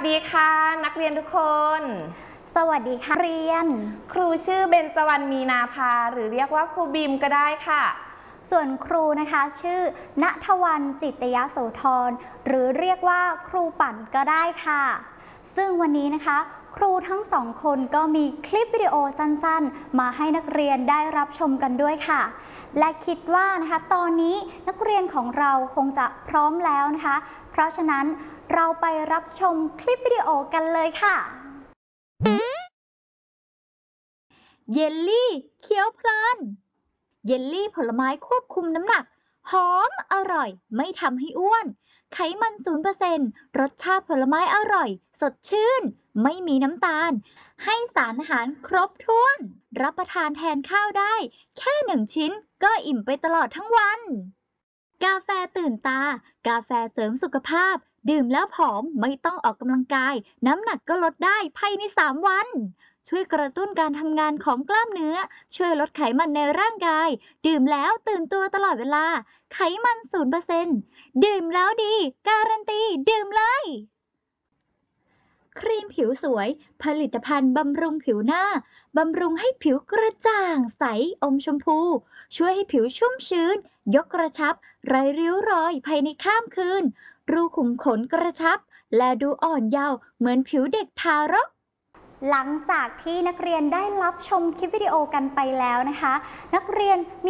ดีค่ะนักเรียนทุกคนสวัสดีค่ะเรียนครูชื่อเบญจวรรณมีนาภาหรือเรียกว่าครูบีมก็ได้ค่ะส่วนครูนะคะชื่อณทวรรณจิตยโสธรหรือเรียกว่าครูปั่นก็ได้ค่ะซึ่งวันนี้นะคะครูทั้งสองคนก็มีคลิปวิดีโอสั้นๆมาให้นักเรียนได้รับชมกันด้วยค่ะและคิดว่านะคะตอนนี้นักเรียนของเราคงจะพร้อมแล้วนะคะเพราะฉะนั้นเราไปรับชมคลิปวิดีโอกันเลยค่ะเยลลี่เคี้ยวเพลินเยลลี่ผลไม้ควบคุมน้ำหนักหอมอร่อยไม่ทำให้อ้วนไขมัน 0% รสชาติผลไม้อร่อยสดชื่นไม่มีน้ำตาลให้สารอาหารครบถ้วนรับประทานแทนข้าวได้แค่1 ชิ้นก็อิ่มไปตลอดทั้งวันกาแฟตื่นตากาแฟเสริมสุขภาพดื่มแล้วผอมไม่ต้องออกกำลังกายน้ำหนักก็ลดได้ภายใน3 วันช่วยกระตุ้นการทำงานของกล้ามเนื้อช่วยลดไขมันในร่างกายดื่มแล้วตื่นตัวตลอดเวลาไขมัน 0% ดื่มแล้วดีการันตีดื่มเลยครีมผิวสวยผลิตภัณฑ์บำรุงผิวหน้าบำรุงให้ผิวกระจ่างใสอมชมพูช่วยให้ผิวชุ่มชื้นยกกระชับไร้ริ้วรอยภายในข้ามคืนรูขุมขนกระชับและดูอ่อนเยาว์เหมือนผิวเด็กทารกหลังจากที่นักเรียนได้รับชมคลิปวิดีโอกันไปแล้วนะคะนักเรียนมี